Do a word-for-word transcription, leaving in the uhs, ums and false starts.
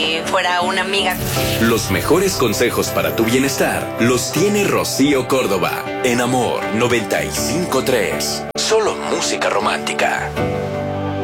fuera una amiga. Los mejores consejos para tu bienestar los tiene Rocío Córdoba en Amor noventa y cinco punto tres. Solo música romántica.